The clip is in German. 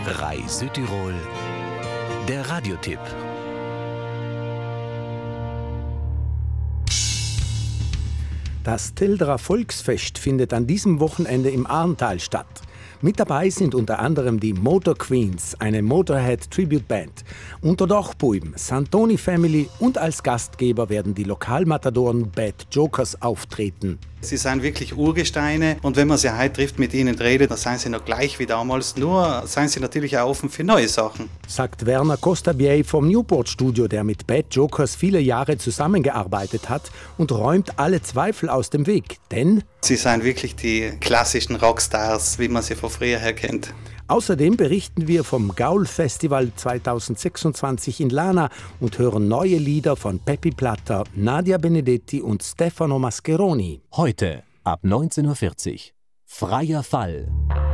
RAI Südtirol, der Radiotipp. Das Tilderer Volksfest findet an diesem Wochenende im Arntal statt. Mit dabei sind unter anderem die Motor Queens, eine Motorhead-Tribute-Band, unter Dachbuben, Santoni Family und als Gastgeber werden die Lokalmatadoren Bad Jokers auftreten. Sie sind wirklich Urgesteine und wenn man sie heute trifft, mit ihnen redet, dann sind sie noch gleich wie damals, nur sind sie natürlich auch offen für neue Sachen. Sagt Werner Costabier vom Newport-Studio, der mit Bad Jokers viele Jahre zusammengearbeitet hat und räumt alle Zweifel aus dem Weg, denn sie sind wirklich die klassischen Rockstars, wie man sie von früher her kennt. Außerdem berichten wir vom Gaul-Festival 2026 in Lana und hören neue Lieder von Peppi Platter, Nadia Benedetti und Stefano Mascheroni. Heute ab 19:40 Uhr. Freier Fall.